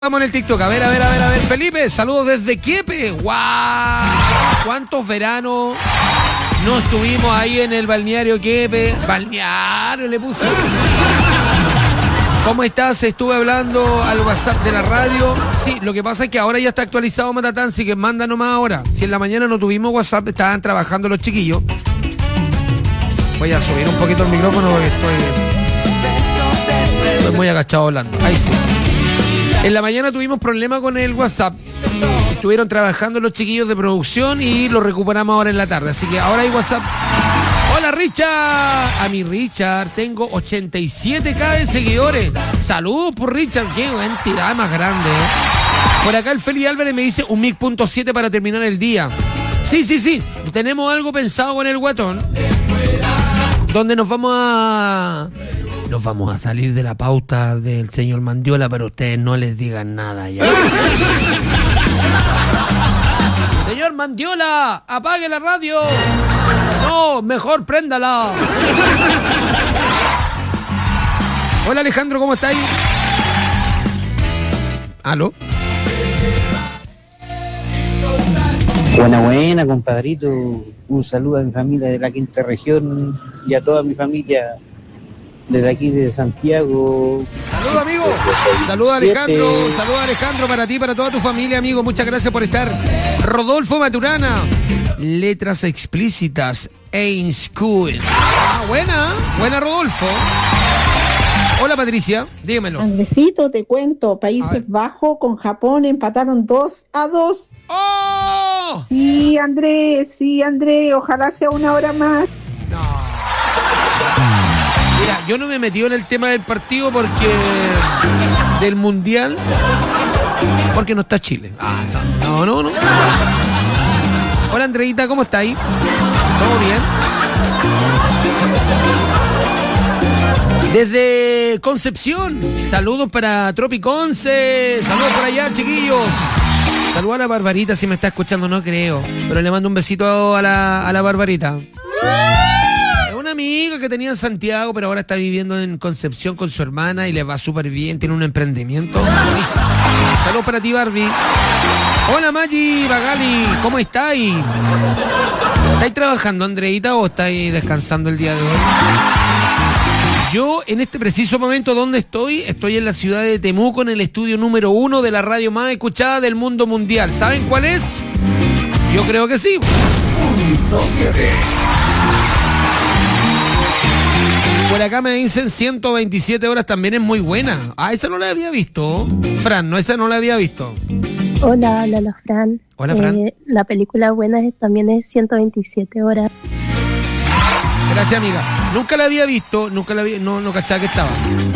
Vamos en el TikTok, a ver, Felipe, saludos desde Quiepe. ¡Guau! ¿Cuántos veranos no estuvimos ahí en el balneario Quiepe? Balneario le puse. ¿Cómo estás? Estuve hablando al WhatsApp de la radio. Sí, lo que pasa es que ahora ya está actualizado Matatán, así que manda nomás ahora. Si en la mañana no tuvimos WhatsApp, estaban trabajando los chiquillos. Voy a subir un poquito el micrófono porque estoy muy agachado hablando. Ahí sí. En la mañana tuvimos problema con el WhatsApp. Estuvieron trabajando los chiquillos de producción y lo recuperamos ahora en la tarde. Así que ahora hay WhatsApp. ¡Hola, Richard! A mi Richard, tengo 87K de seguidores. Saludos por Richard. ¡Qué entidad más grande! Por acá el Feli Álvarez me dice un mic.7 para terminar el día. Sí. Tenemos algo pensado con el guatón. Donde nos vamos a salir de la pauta del señor Mandiola, pero ustedes no les digan nada ya. Señor Mandiola, apague la radio. No, mejor préndala. Hola Alejandro, ¿cómo estáis? ¿Aló? Buena, compadrito. Un saludo a mi familia de la quinta región y a toda mi familia desde aquí, de Santiago. Saludos, amigo. Saludos, Alejandro. Saludos, Alejandro, para ti, para toda tu familia, amigo. Muchas gracias por estar. Rodolfo Maturana. Letras explícitas. Ain School. Ah, buena, Rodolfo. Hola, Patricia. Dígamelo. Andresito, te cuento. Países Bajos con Japón empataron 2-2. ¡Oh! Sí, Andrés. Ojalá sea una hora más. No. Mira, yo no me he metido en el tema del partido porque... del Mundial. Porque no está Chile. No. Hola, Andreita, ¿cómo está ahí? ¿Todo bien? Desde Concepción, saludos para Tropiconce, saludos por allá, chiquillos. Saludos a la Barbarita, si me está escuchando, no creo, pero le mando un besito a la Barbarita. Es una amiga que tenía en Santiago, pero ahora está viviendo en Concepción con su hermana y le va súper bien, tiene un emprendimiento buenísimo. Saludos para ti, Barbie. Hola, Maggi Bagali, ¿cómo estáis? ¿Estáis trabajando, Andreita, o estáis descansando el día de hoy? Yo, en este preciso momento, ¿dónde estoy? Estoy en la ciudad de Temuco, en el estudio número 1 de la radio más escuchada del mundo mundial. ¿Saben cuál es? Yo creo que sí. Por acá me dicen 127 horas, también es muy buena. Esa no la había visto. Fran, no, esa no la había visto. Hola, Fran. Hola, Fran. La película buena también es 127 horas. Gracias, amiga. Nunca la había visto, no cachaba que estaba.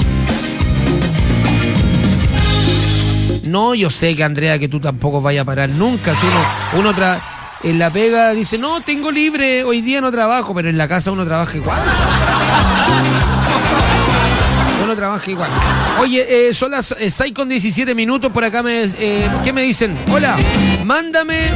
No, yo sé que, Andrea, que tú tampoco vayas a parar nunca. Si uno en la pega dice, no, tengo libre, hoy día no trabajo, pero en la casa uno trabaja igual. Uno trabaja igual. Oye, son las 6:17 por acá. ¿Qué me dicen? Hola, mándame.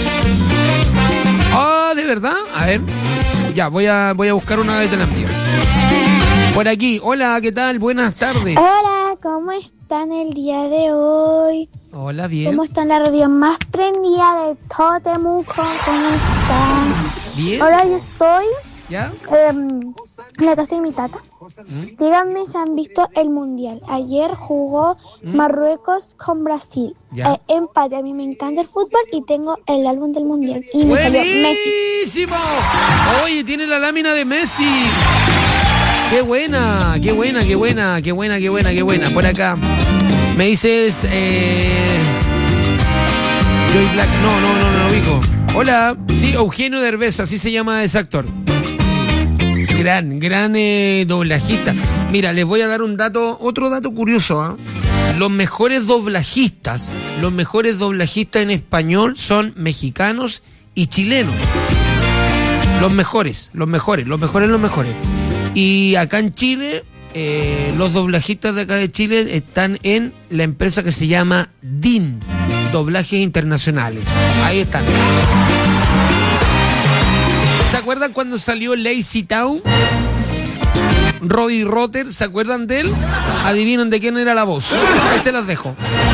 ¿De verdad? A ver. Ya, voy a buscar una vez de la envío. Por aquí, hola, ¿qué tal? Buenas tardes. Hola, ¿cómo están el día de hoy? Hola, bien. ¿Cómo está la radio más prendida de todo Temuco? ¿Cómo están? Bien. Ahora yo estoy ¿Ya? en la casa de mi tata. Díganme si han visto el Mundial. Ayer jugó Marruecos con Brasil. Empate. A mí me encanta el fútbol y tengo el álbum del Mundial. Y me salió Messi. ¡Buenísimo! Oye, tiene la lámina de Messi. ¡Qué buena! Por acá me dices Joy Black. No ubico. Hola. Sí, Eugenio Derbez, así se llama ese actor. Gran doblajista. Mira, les voy a dar otro dato curioso. Los mejores doblajistas en español son mexicanos y chilenos. Los mejores. Y acá en Chile, los doblajistas de acá de Chile están en la empresa que se llama DIN, Doblajes Internacionales. Ahí están. ¿Se acuerdan cuando salió Lazy Town? Robbie Rotter, ¿se acuerdan de él? Adivinen de quién era la voz. Ahí se las dejo.